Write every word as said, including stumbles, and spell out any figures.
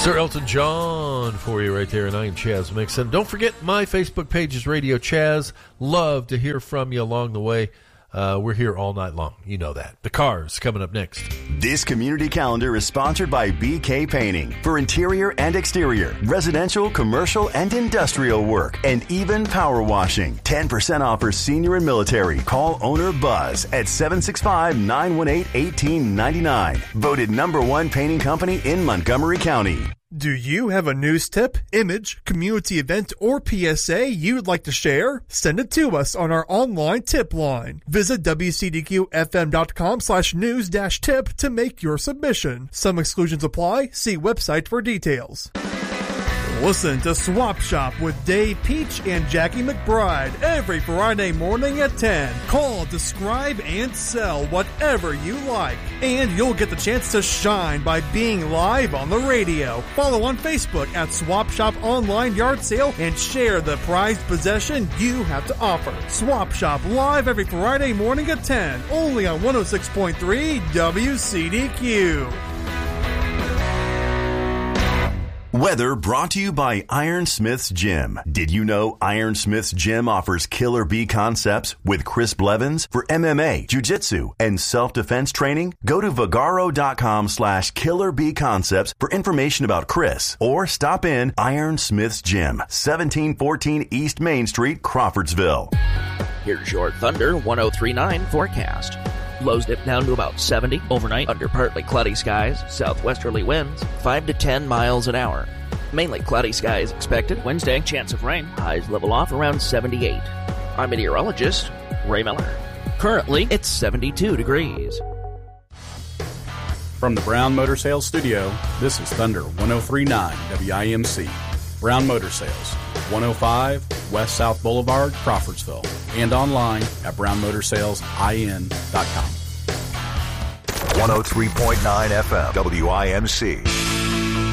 Sir Elton John for you right there, and I am Chaz Mixon. Don't forget, my Facebook page is Radio Chaz. Love to hear from you along the way. Uh, we're here all night long. You know that. The Cars coming up next. This community calendar is sponsored by B K Painting for interior and exterior, residential, commercial, and industrial work, and even power washing. ten percent off for senior and military. Call owner Buzz at seven six five, nine one eight, one eight nine nine. Voted number one painting company in Montgomery County. Do you have a news tip, image, community event, or P S A you'd like to share? Send it to us on our online tip line. Visit W C D Q F M dot com slash news dash tip to make your submission. Some exclusions apply. See website for details. Listen to Swap Shop with Dave Peach and Jackie McBride every Friday morning at ten. Call, describe, and sell whatever you like. And you'll get the chance to shine by being live on the radio. Follow on Facebook at Swap Shop Online Yard Sale and share the prized possession you have to offer. Swap Shop live every Friday morning at ten. Only on one oh six point three W C D Q. Weather brought to you by Ironsmith's Gym. Did you know Ironsmith's Gym offers Killer Bee concepts with Chris Blevins for M M A, jiu-jitsu, and self-defense training? Go to Vagaro.com slash Killer Bee Concepts for information about Chris, or stop in Ironsmith's Gym, seventeen fourteen East Main Street, Crawfordsville. Here's your Thunder one oh three point nine forecast. Lows dip down to about seventy overnight under partly cloudy skies, southwesterly winds, five to ten miles an hour. Mainly cloudy skies expected Wednesday, chance of rain, highs level off around seventy-eight. I'm meteorologist Ray Miller. Currently, it's seventy-two degrees. From the Brown Motor Sales Studio, this is Thunder one oh three point nine W I M C. Brown Motor Sales, one oh five West South Boulevard, Crawfordsville, and online at brown motor sales I N dot com. one oh three point nine F M, W I M C.